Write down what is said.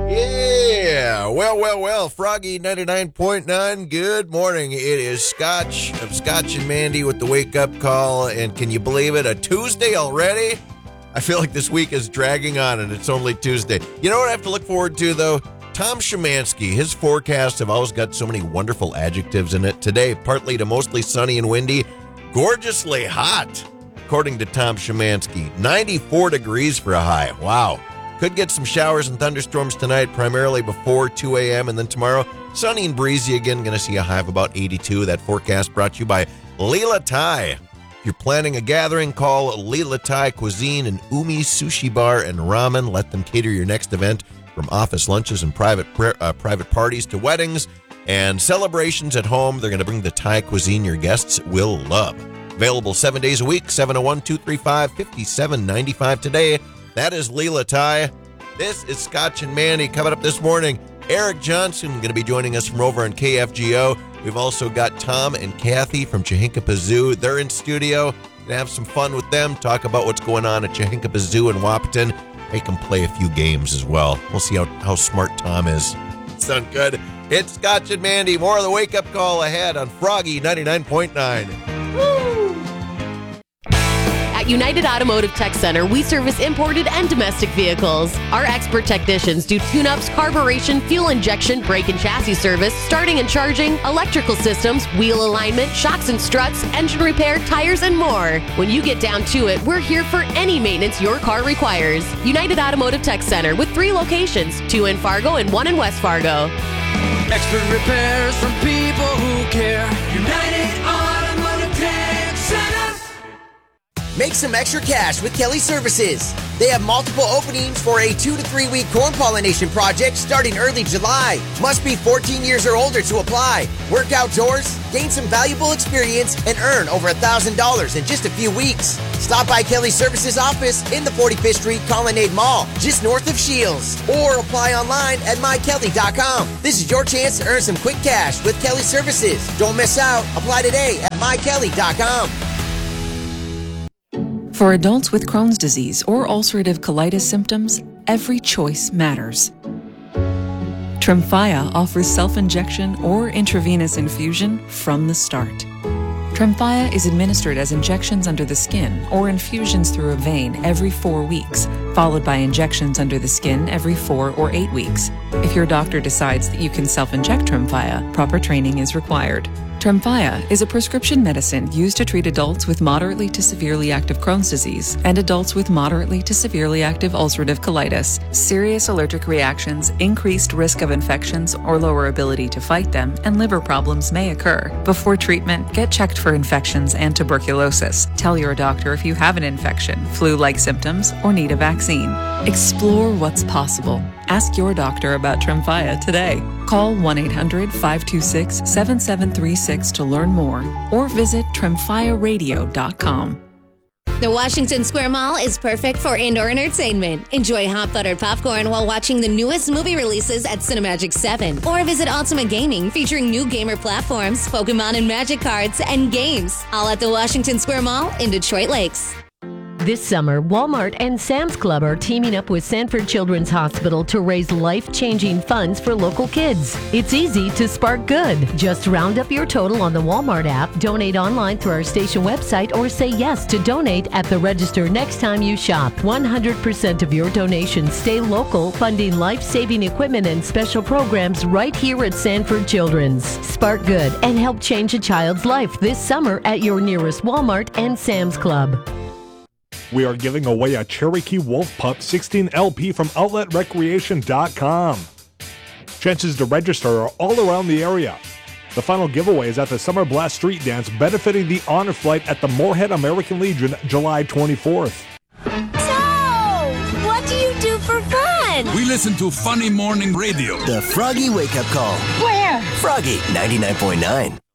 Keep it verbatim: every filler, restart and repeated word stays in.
Yeah, well, well, well, Froggy ninety-nine point nine, good morning. It is Scotch of Scotch and Mandy with the wake-up call, and can you believe it, a Tuesday already? I feel like this week is dragging on, and it's only Tuesday. You know what I have to look forward to, though? Tom Szymanski, his forecasts have always got so many wonderful adjectives in it. Today, partly to mostly sunny and windy, gorgeously hot, according to Tom Szymanski. ninety-four degrees for a high. Wow. Could get some showers and thunderstorms tonight, primarily before two a.m. And then tomorrow, sunny and breezy again. Going to see a high of about eighty-two. That forecast brought to you by Leela Thai. If you're planning a gathering, call Leela Thai Cuisine and Umi Sushi Bar and Ramen. Let them cater your next event, from office lunches and private uh, private parties to weddings and celebrations at home. They're going to bring the Thai cuisine your guests will love. Available seven days a week, seven oh one, two three five, five seven nine five today. That is Leela Thai. This is Scotch and Mandy. Coming up this morning, Eric Johnson going to be joining us from over on K F G O. We've also got Tom and Kathy from Chahinkapa Zoo. They're in studio. Going to have some fun with them, talk about what's going on at Chahinkapa Zoo in Wahpeton. Make them play a few games as well. We'll see how, how smart Tom is. Sound good? It's Scotch and Mandy. More of the wake-up call ahead on Froggy ninety-nine point nine. At United Automotive Tech Center, we service imported and domestic vehicles. Our expert technicians do tune-ups, carburation, fuel injection, brake and chassis service, starting and charging, electrical systems, wheel alignment, shocks and struts, engine repair, tires, and more. When you get down to it, we're here for any maintenance your car requires. United Automotive Tech Center with three locations, two in Fargo and one in West Fargo. Expert repairs from people who care. United Automotive Tech Center. Make some extra cash with Kelly Services. They have multiple openings for a two to three week corn pollination project starting early July. Must be fourteen years or older to apply. Work outdoors, gain some valuable experience, and earn over one thousand dollars in just a few weeks. Stop by Kelly Services office in the forty-fifth Street Colonnade Mall, just north of Shields, or apply online at my kelly dot com. This is your chance to earn some quick cash with Kelly Services. Don't miss out. Apply today at my kelly dot com. For adults with Crohn's disease or ulcerative colitis symptoms, every choice matters. Tremfya offers self-injection or intravenous infusion from the start. Tremfya is administered as injections under the skin or infusions through a vein every four weeks, followed by injections under the skin every four or eight weeks. If your doctor decides that you can self-inject Tremfya, proper training is required. Tremfya is a prescription medicine used to treat adults with moderately to severely active Crohn's disease and adults with moderately to severely active ulcerative colitis. Serious allergic reactions, increased risk of infections or lower ability to fight them, and liver problems may occur. Before treatment, get checked for infections and tuberculosis. Tell your doctor if you have an infection, flu-like symptoms, or need a vaccine. Explore what's possible. Ask your doctor about Tremfya today. Call one eight hundred, five two six, seven seven three six to learn more or visit tremfya radio dot com. The Washington Square Mall is perfect for indoor entertainment. Enjoy hot buttered popcorn while watching the newest movie releases at Cinemagic seven. Or visit Ultimate Gaming, featuring new gamer platforms, Pokemon and Magic cards, and games. All at the Washington Square Mall in Detroit Lakes. This summer, Walmart and Sam's Club are teaming up with Sanford Children's Hospital to raise life-changing funds for local kids. It's easy to spark good. Just round up your total on the Walmart app, donate online through our station website, or say yes to donate at the register next time you shop. one hundred percent of your donations stay local, funding life-saving equipment and special programs right here at Sanford Children's. Spark good and help change a child's life this summer at your nearest Walmart and Sam's Club. We are giving away a Cherokee Wolf Pup sixteen L P from outlet recreation dot com. Chances to register are all around the area. The final giveaway is at the Summer Blast Street Dance, benefiting the Honor Flight at the Moorhead American Legion, July twenty-fourth. So, what do you do for fun? We listen to funny morning radio. The Froggy Wake Up Call. Where? Froggy ninety-nine point nine.